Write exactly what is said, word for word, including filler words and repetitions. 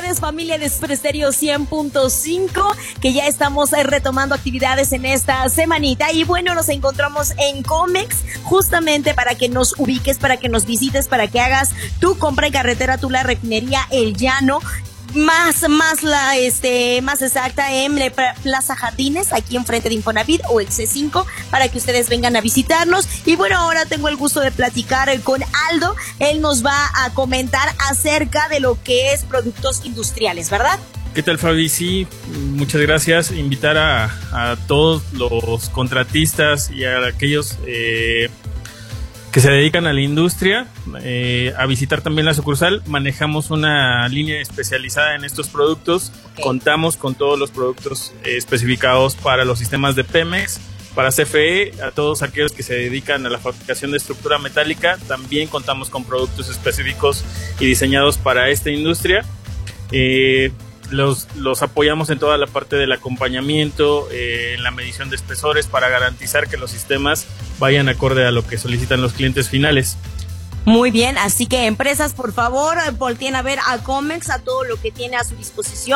tardes, familia de Estéreo cien punto cinco, que ya estamos eh, retomando actividades en esta semanita. Y bueno, nos encontramos en Comex, justamente para que nos ubiques, para que nos visites, para que hagas tu compra en carretera, tú la refinería El Llano. Más, más la, este, más exacta en Plaza Jardines, aquí enfrente de Infonavit o el C cinco, para que ustedes vengan a visitarnos. Y bueno, ahora tengo el gusto de platicar con Aldo. Él nos va a comentar acerca de lo que es productos industriales, ¿verdad? ¿Qué tal, Fabi? Sí, muchas gracias. Invitar a, a todos los contratistas y a aquellos eh, que se dedican a la industria eh, a visitar también la sucursal. Manejamos una línea especializada en estos productos. Okay. Contamos con todos los productos eh, especificados para los sistemas de Pemex, para C F E, a todos aquellos que se dedican a la fabricación de estructura metálica. También contamos con productos específicos y diseñados para esta industria. Eh, Los, los apoyamos en toda la parte del acompañamiento, eh, en la medición de espesores, para garantizar que los sistemas vayan acorde a lo que solicitan los clientes finales. Muy bien, así que empresas, por favor, volteen a ver a Comex, a todo lo que tiene a su disposición.